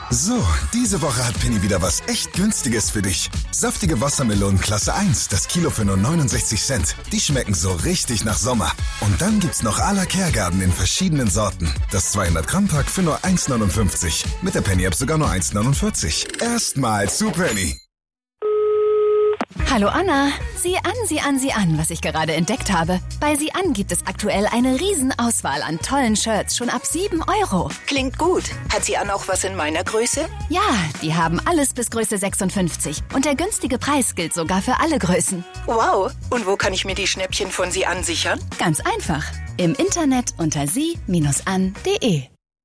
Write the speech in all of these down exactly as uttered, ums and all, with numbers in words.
So, diese Woche hat Penny wieder was echt Günstiges für dich. Saftige Wassermelonen Klasse eins, das Kilo für nur neunundsechzig Cent. Die schmecken so richtig nach Sommer. Und dann gibt's noch à la Kergarten in verschiedenen Sorten. Das zweihundert Gramm Pack für nur eins neunundfünfzig. Mit der Penny App sogar nur eins neunundvierzig. Erstmal zu Penny. Hallo Anna, sieh an, sieh an, sieh an, was ich gerade entdeckt habe. Bei Sieh an gibt es aktuell eine Riesenauswahl an tollen Shirts, schon ab sieben Euro. Klingt gut. Hat Sieh an auch was in meiner Größe? Ja, die haben alles bis Größe sechsundfünfzig. Und der günstige Preis gilt sogar für alle Größen. Wow. Und wo kann ich mir die Schnäppchen von Sieh an sichern? Ganz einfach. Im Internet unter sie Bindestrich an punkt de.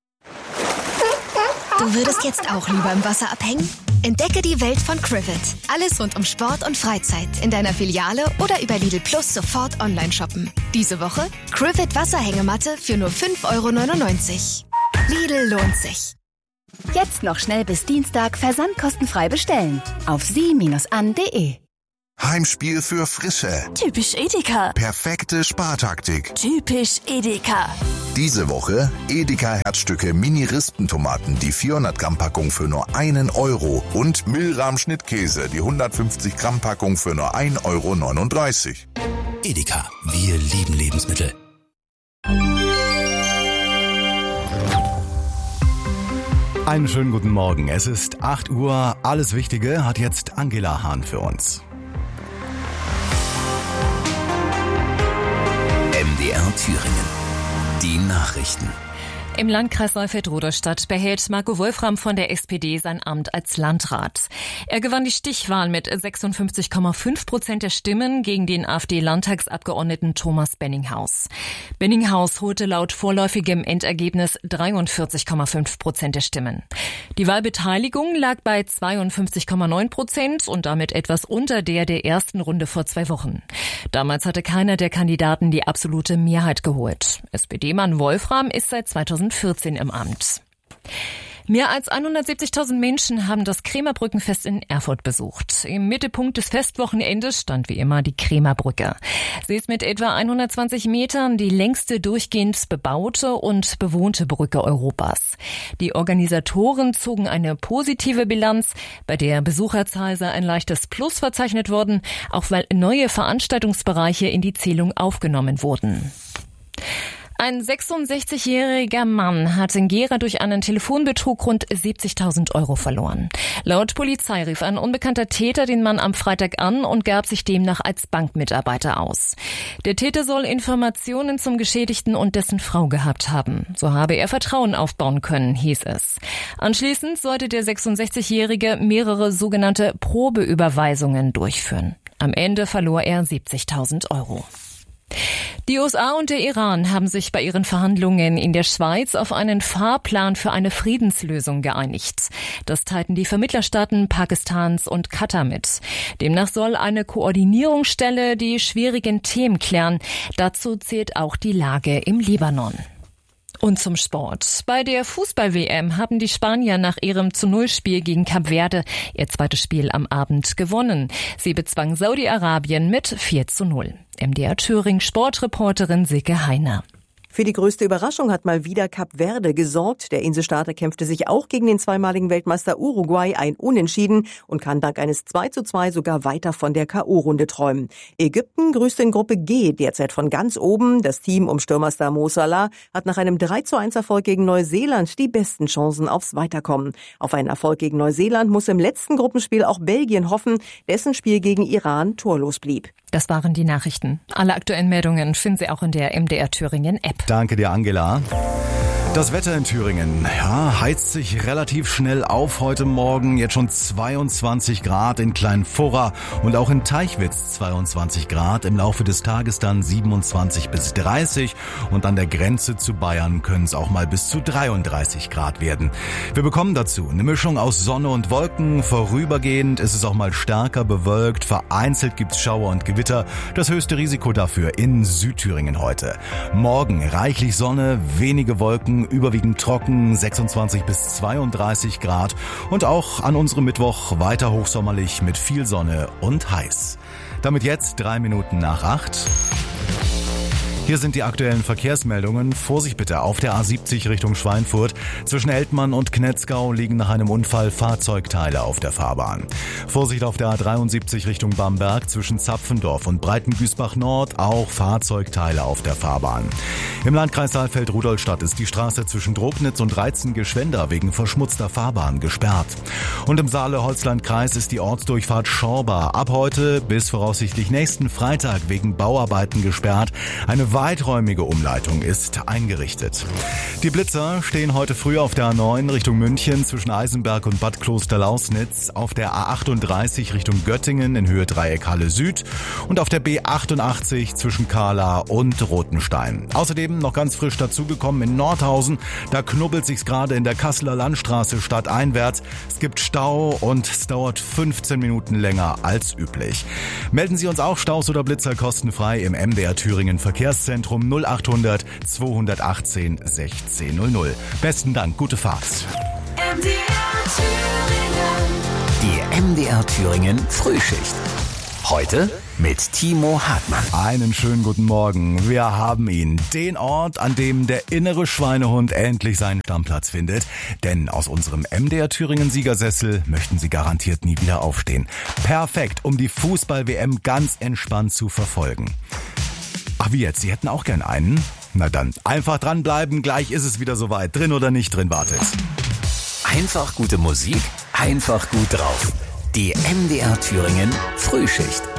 Du würdest jetzt auch lieber im Wasser abhängen? Entdecke die Welt von Crivet. Alles rund um Sport und Freizeit in deiner Filiale oder über Lidl Plus sofort online shoppen. Diese Woche Crivet Wasserhängematte für nur fünf Euro neunundneunzig. Lidl lohnt sich. Jetzt noch schnell bis Dienstag versandkostenfrei bestellen. Auf sie Bindestrich an punkt de. Heimspiel für Frische. Typisch Edeka. Perfekte Spartaktik. Typisch Edeka. Diese Woche Edeka Herzstücke Mini-Rispentomaten, die vierhundert Gramm Packung für nur einen Euro und Milram Schnittkäse, die hundertfünfzig Gramm Packung für nur ein Euro neununddreißig. Edeka, wir lieben Lebensmittel. Einen schönen guten Morgen. Es ist acht Uhr. Alles Wichtige hat jetzt Angela Hahn für uns. M D R Thüringen. Die Nachrichten. Im Landkreis Neufeldt-Rudolstadt behält Marco Wolfram von der S P D sein Amt als Landrat. Er gewann die Stichwahl mit sechsundfünfzig Komma fünf Prozent der Stimmen gegen den AfD-Landtagsabgeordneten Thomas Benninghaus. Benninghaus holte laut vorläufigem Endergebnis dreiundvierzig Komma fünf Prozent der Stimmen. Die Wahlbeteiligung lag bei zweiundfünfzig Komma neun Prozent und damit etwas unter der der ersten Runde vor zwei Wochen. Damals hatte keiner der Kandidaten die absolute Mehrheit geholt. S P D-Mann Wolfram ist seit zweitausendvierzehn im Amt. Mehr als hundertsiebzigtausend Menschen haben das Krämerbrückenfest in Erfurt besucht. Im Mittelpunkt des Festwochenendes stand wie immer die Krämerbrücke. Sie ist mit etwa hundertzwanzig Metern die längste durchgehend bebaute und bewohnte Brücke Europas. Die Organisatoren zogen eine positive Bilanz. Bei der Besucherzahl sei ein leichtes Plus verzeichnet worden, auch weil neue Veranstaltungsbereiche in die Zählung aufgenommen wurden. Ein sechsundsechzigjähriger Mann hat in Gera durch einen Telefonbetrug rund siebzigtausend Euro verloren. Laut Polizei rief ein unbekannter Täter den Mann am Freitag an und gab sich demnach als Bankmitarbeiter aus. Der Täter soll Informationen zum Geschädigten und dessen Frau gehabt haben. So habe er Vertrauen aufbauen können, hieß es. Anschließend sollte der sechsundsechzigjährige mehrere sogenannte Probeüberweisungen durchführen. Am Ende verlor er siebzigtausend Euro. Die U S A und der Iran haben sich bei ihren Verhandlungen in der Schweiz auf einen Fahrplan für eine Friedenslösung geeinigt. Das teilten die Vermittlerstaaten Pakistans und Katar mit. Demnach soll eine Koordinierungsstelle die schwierigen Themen klären. Dazu zählt auch die Lage im Libanon. Und zum Sport. Bei der Fußball-W M haben die Spanier nach ihrem zu null Spiel gegen Kap Verde ihr zweites Spiel am Abend gewonnen. Sie bezwangen Saudi-Arabien mit vier zu null. M D R Thüringen Sportreporterin Silke Heiner. Für die größte Überraschung hat mal wieder Kap Verde gesorgt. Der Inselstaater kämpfte sich auch gegen den zweimaligen Weltmeister Uruguay ein Unentschieden und kann dank eines zwei zu zwei sogar weiter von der K O-Runde träumen. Ägypten grüßt in Gruppe G derzeit von ganz oben. Das Team um Stürmerstar Mo Salah hat nach einem drei zu eins Erfolg gegen Neuseeland die besten Chancen aufs Weiterkommen. Auf einen Erfolg gegen Neuseeland muss im letzten Gruppenspiel auch Belgien hoffen, dessen Spiel gegen Iran torlos blieb. Das waren die Nachrichten. Alle aktuellen Meldungen finden Sie auch in der M D R Thüringen App. Danke dir, Angela. Das Wetter in Thüringen, ja, heizt sich relativ schnell auf heute Morgen. Jetzt schon zweiundzwanzig Grad in Kleinfurra und auch in Teichwitz zweiundzwanzig Grad. Im Laufe des Tages dann siebenundzwanzig bis dreißig und an der Grenze zu Bayern können es auch mal bis zu dreiunddreißig Grad werden. Wir bekommen dazu eine Mischung aus Sonne und Wolken. Vorübergehend ist es auch mal stärker bewölkt. Vereinzelt gibt's Schauer und Gewitter. Das höchste Risiko dafür in Südthüringen heute. Morgen reichlich Sonne, wenige Wolken, überwiegend trocken, sechsundzwanzig bis zweiunddreißig Grad und auch an unserem Mittwoch weiter hochsommerlich mit viel Sonne und heiß. Damit jetzt drei Minuten nach acht. Hier sind die aktuellen Verkehrsmeldungen. Vorsicht bitte auf der A siebzig Richtung Schweinfurt. Zwischen Eltmann und Knetzgau liegen nach einem Unfall Fahrzeugteile auf der Fahrbahn. Vorsicht auf der A dreiundsiebzig Richtung Bamberg. Zwischen Zapfendorf und Breitengüßbach Nord auch Fahrzeugteile auf der Fahrbahn. Im Landkreis Saalfeld-Rudolstadt ist die Straße zwischen Drognitz und Reitzen-Geschwender wegen verschmutzter Fahrbahn gesperrt. Und im Saale-Holzland-Kreis ist die Ortsdurchfahrt Schorber ab heute bis voraussichtlich nächsten Freitag wegen Bauarbeiten gesperrt. Eine weiträumige Umleitung ist eingerichtet. Die Blitzer stehen heute früh auf der A neun Richtung München zwischen Eisenberg und Bad Kloster-Lausnitz, auf der A achtunddreißig Richtung Göttingen in Höhe Dreieckhalle Süd und auf der B achtundachtzig zwischen Kahla und Rothenstein. Außerdem noch ganz frisch dazugekommen in Nordhausen, da knubbelt sich's gerade in der Kasseler Landstraße stadteinwärts. Es gibt Stau und es dauert fünfzehn Minuten länger als üblich. Melden Sie uns auch Staus oder Blitzer kostenfrei im M D R Thüringen Verkehrszentrum null achthundert zweihundertachtzehn sechzehn null null. Besten Dank, gute Fahrt. M D R Thüringen. Die M D R Thüringen Frühschicht. Heute mit Timo Hartmann. Einen schönen guten Morgen. Wir haben ihn. Den Ort, an dem der innere Schweinehund endlich seinen Stammplatz findet. Denn aus unserem M D R Thüringen Siegersessel möchten Sie garantiert nie wieder aufstehen. Perfekt, um die Fußball-W M ganz entspannt zu verfolgen. Ach, wie jetzt? Sie hätten auch gern einen? Na dann, einfach dranbleiben. Gleich ist es wieder soweit. Drin oder nicht drin, wartet. Einfach gute Musik, einfach gut drauf. Die M D R Thüringen Frühschicht.